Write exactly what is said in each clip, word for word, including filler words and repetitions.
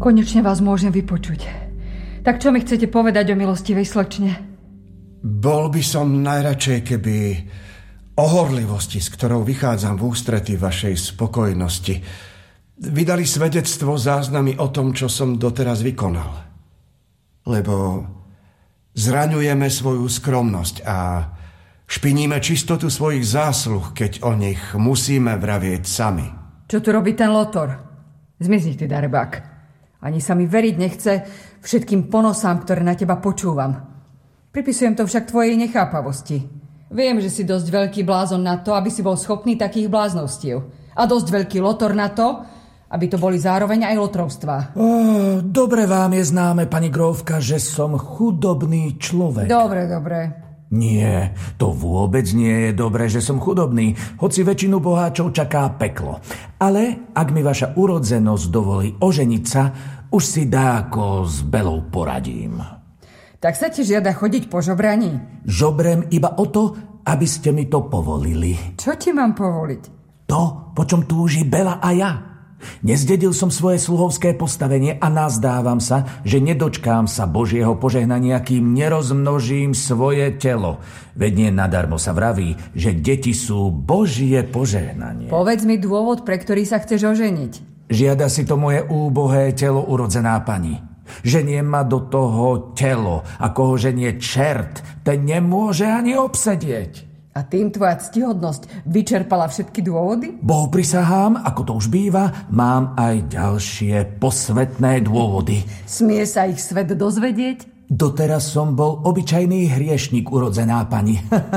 Konečne vás môžem vypočuť. Tak čo mi chcete povedať o milostivej slečne? Bol by som najradšej, keby o horlivosti, s ktorou vychádzam v ústrety vašej spokojnosti, vydali svedectvo záznamy o tom, čo som doteraz vykonal. Lebo zraňujeme svoju skromnosť a špiníme čistotu svojich zásluh, keď o nich musíme vravieť sami. Čo tu robí ten Lotor? Zmizni ty, darebák. Ani sa mi veriť nechce všetkým ponosám, ktoré na teba počúvam. Pripisujem to však tvojej nechápavosti. Viem, že si dosť veľký blázon na to, aby si bol schopný takých bláznostiev. A dosť veľký Lotor na to, aby to boli zároveň aj lotrovstvá. Oh, dobre vám je známe, pani Grófka, že som chudobný človek. Dobre, dobre. Nie, to vôbec nie je dobré, že som chudobný, hoci väčšinu boháčov čaká peklo. Ale ak mi vaša urodzenosť dovolí oženiť sa, už si dáko s Belou poradím. Tak sa ti žiada chodiť po žobraní? Žobrem iba o to, aby ste mi to povolili. Čo ti mám povoliť? To, po čom túži Bela a ja. Nezdedil som svoje sluhovské postavenie a nazdávam sa, že nedočkám sa Božieho požehnania, kým nerozmnožím svoje telo. Veď nie nadarmo sa vraví, že deti sú Božie požehnanie. Povedz mi dôvod, pre ktorý sa chceš oženiť. Žiada si to moje úbohé telo, urodzená pani. Ženiem ma do toho telo, ako ho ženie čert, ten nemôže ani obsedieť. A tým tvoja ctihodnosť vyčerpala všetky dôvody? Bohu prisahám, ako to už býva, mám aj ďalšie posvetné dôvody. Smie sa ich svet dozvedieť? Doteraz som bol obyčajný hriešnik, urodzená pani.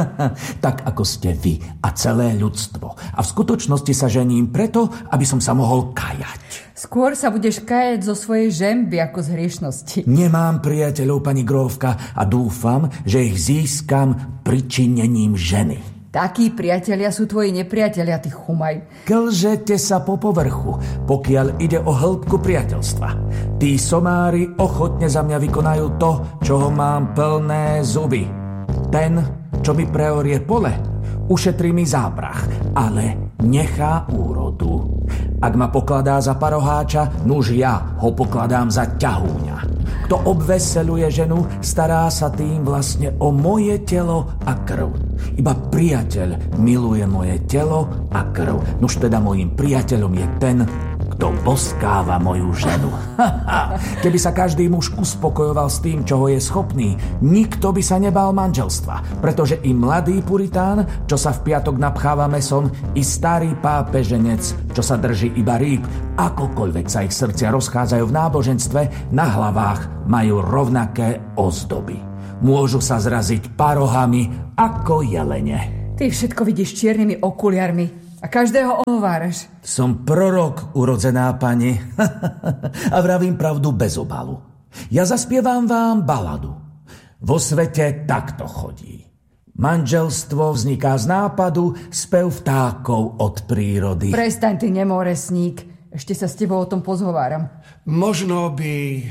Tak ako ste vy a celé ľudstvo. A v skutočnosti sa žením preto, aby som sa mohol kajať. Skôr sa budeš kajať zo svojej žemby ako z hriešnosti. Nemám priateľov, pani Grófka, a dúfam, že ich získam pričinením ženy. Takí priatelia sú tvoji nepriatelia, ty chumaj. Klžete sa po povrchu, pokiaľ ide o hĺbku priateľstva. Tí somári ochotne za mňa vykonajú to, čoho mám plné zuby. Ten, čo mi preorie pole, ušetrí mi záprach, ale nechá úrodu. Ak ma pokladá za paroháča, nuž ja ho pokladám za ťahúňa. Kto obveseluje ženu, stará sa tým vlastne o moje telo a krv. Iba priateľ miluje moje telo a krv. Nuž teda mojím priateľom je ten, kto boskáva moju ženu. Keby sa každý muž uspokojoval s tým, čoho je schopný, nikto by sa nebál manželstva. Pretože i mladý puritán, čo sa v piatok napcháva mesom, i starý pápeženec, čo sa drží iba rýb, akokoľvek sa ich srdcia rozchádzajú v náboženstve, na hlavách majú rovnaké ozdoby. Môžu sa zraziť parohami ako jelene. Ty všetko vidíš čiernymi okuliarmi a každého ohováraš. Som prorok, urodzená pani. A vravím pravdu bez obalu. Ja zaspievam vám baladu. Vo svete takto chodí. Manželstvo vzniká z nápadu, spev vtákov od prírody. Prestaň, ty nemoresník. Ešte sa s tebou o tom pozhováram. Možno by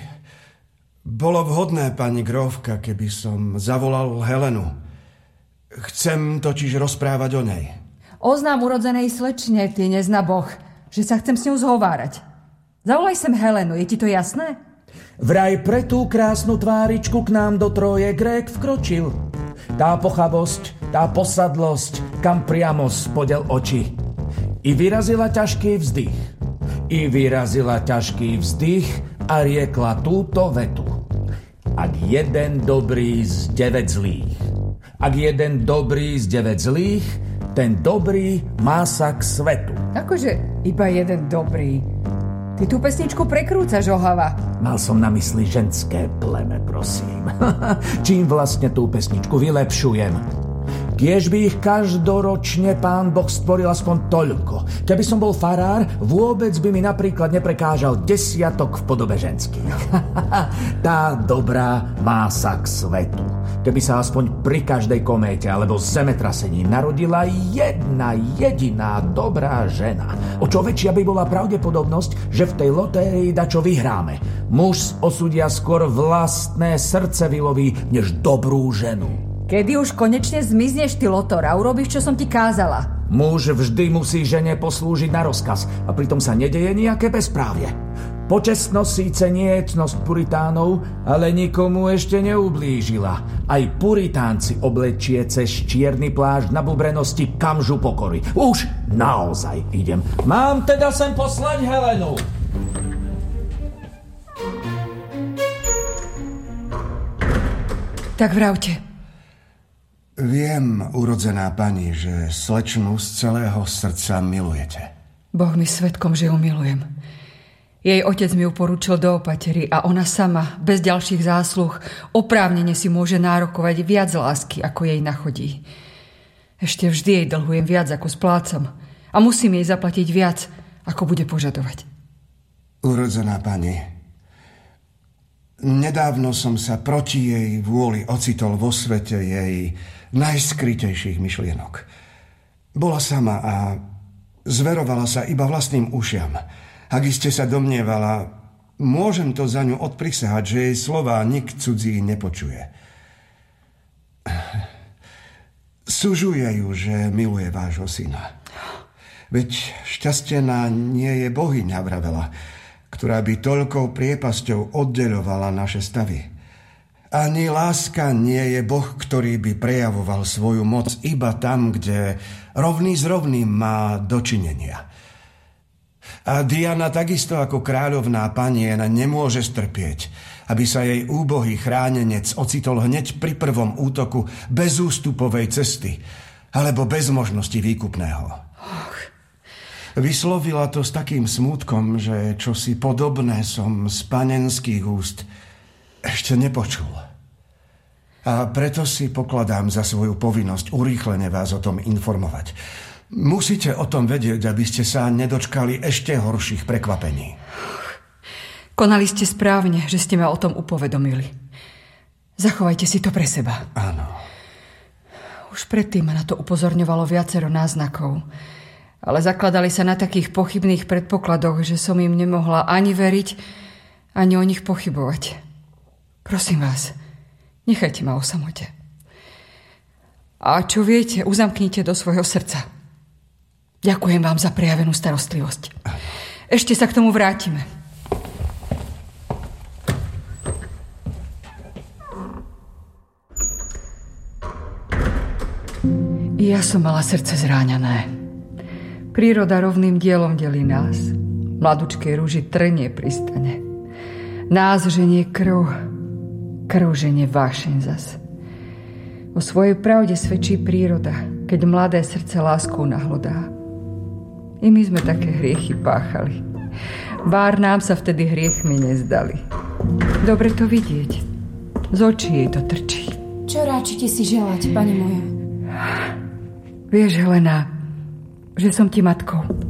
bolo vhodné, pani Grófka, keby som zavolal Helenu. Chcem totiž rozprávať o nej. Oznám urodzenej slečne, ty neznaboch, že sa chcem s ňou zhovárať. Zavolaj sem Helenu, je ti to jasné? Vraj pre tú krásnu tváričku k nám do Tróje Grék vkročil. Tá pochabosť, tá posadlosť, kam priamo spodel oči. I vyrazila ťažký vzdych. I vyrazila ťažký vzdych a riekla túto vetu. Ak jeden dobrý z deväť zlých. Ak jeden dobrý z deväť zlých, ten dobrý má sa k svetu. Akože iba jeden dobrý. Ty tú pesničku prekrúcaš, Ohava. Mal som na mysli ženské pleme, prosím. Čím vlastne tú pesničku vylepšujem? Kiež by ich každoročne Pán Boh stvoril aspoň toľko. Keby som bol farár, vôbec by mi napríklad neprekážal desiatok v podobe ženských. Tá dobrá má sa k svetu. Keby sa aspoň pri každej kométe alebo zemetrasení narodila jedna jediná dobrá žena. O čo väčšia by bola pravdepodobnosť, že v tej lotérii dačo vyhráme. Muž osudia skôr vlastné srdce vyloví, než dobrú ženu. Kedy už konečne zmizneš, ty Lotor, a urobíš, čo som ti kázala? Muž vždy musí žene poslúžiť na rozkaz a pritom sa nedeje nejaké bezprávie. Počestnosť síce nie je cnosť puritánov, ale nikomu ešte neublížila. Aj puritánci oblečie cez čierny plášť na bubrenosti kamžu pokory. Už naozaj idem. Mám teda sem poslať Helenu. Tak vravte. Viem, urodzená pani, že slečnu z celého srdca milujete. Boh mi svedkom, že ju milujem. Jej otec mi ju poručil do opatery a ona sama, bez ďalších zásluh, oprávnene si môže nárokovať viac lásky, ako jej nachodí. Ešte vždy jej dlhujem viac, ako splácam. A musím jej zaplatiť viac, ako bude požadovať. Urodzená pani, nedávno som sa proti jej vôli ocitol vo svete jej najskrytejších myšlienok. Bola sama a zverovala sa iba vlastným ušiam. Ak iste sa domnievala, môžem to za ňu odprisahať, že jej slová nik cudzí nepočuje. Sužuje ju, že miluje vášho syna. Veď šťastená nie je bohyňa, vravela, ktorá by toľkou priepasťou oddeľovala naše stavy. Ani láska nie je Boh, ktorý by prejavoval svoju moc iba tam, kde rovný s rovným má dočinenia. A Diana takisto ako kráľovná paniena nemôže strpieť, aby sa jej úbohý chránenec ocitol hneď pri prvom útoku bez ústupovej cesty alebo bez možnosti výkupného. Och. Vyslovila to s takým smútkom, že čosi podobné som z panenských úst ešte nepočul. A preto si pokladám za svoju povinnosť urýchlene vás o tom informovať. Musíte o tom vedieť, aby ste sa nedočkali ešte horších prekvapení. Konali ste správne, že ste ma o tom upovedomili. Zachovajte si to pre seba. Áno. Už predtým ma na to upozorňovalo viacero náznakov, ale zakladali sa na takých pochybných predpokladoch, že som im nemohla ani veriť, ani o nich pochybovať. Prosím vás, nechajte ma o samote. A čo viete, uzamknite do svojho srdca. Ďakujem vám za prejavenú starostlivosť. Ešte sa k tomu vrátime. Ja som mala srdce zráňané. Príroda rovným dielom delí nás. Mladučkej rúži trnie pristane. Nás ženie krv, krv ženie vášeň zas. O svojej pravde svedčí príroda, keď mladé srdce láskou nahlodá. I my sme také hriechy páchali. Bár nám sa vtedy hriechmi nezdali. Dobre to vidieť. Z očí jej to trčí. Čo ráčite si želať, pani moja? Vieš, Helena, že som ti matkou.